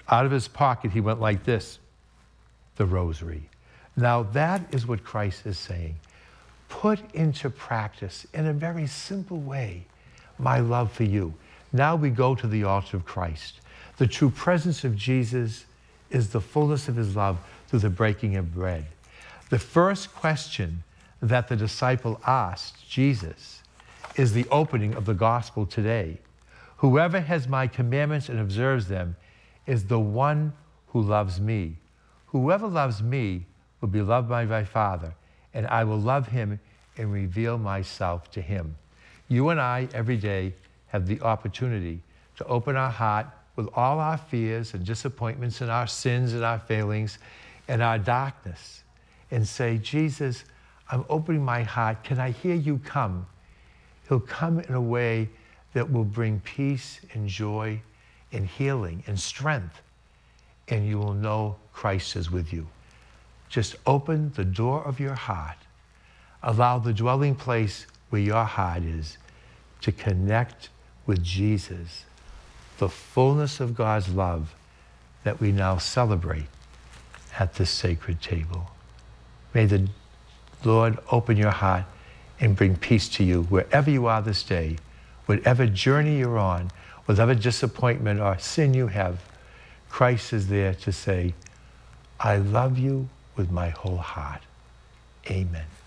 Out of his pocket, he went like this, the rosary. Now that is what Christ is saying. Put into practice in a very simple way my love for you. Now we go to the altar of Christ. The true presence of Jesus is the fullness of his love through the breaking of bread. The first question that the disciple asked Jesus is the opening of the gospel today. Whoever has my commandments and observes them is the one who loves me. Whoever loves me will be loved by my Father, and I will love him and reveal myself to him. You and I, every day, have the opportunity to open our heart with all our fears and disappointments and our sins and our failings and our darkness and say, Jesus, I'm opening my heart. Can I hear you come? He'll come in a way that will bring peace and joy and healing and strength, and you will know Christ is with you. Just open the door of your heart. Allow the dwelling place where your heart is to connect with Jesus, the fullness of God's love that we now celebrate at this sacred table. May the Lord open your heart and bring peace to you wherever you are this day, whatever journey you're on, whatever disappointment or sin you have. Christ is there to say, I love you with my whole heart. Amen.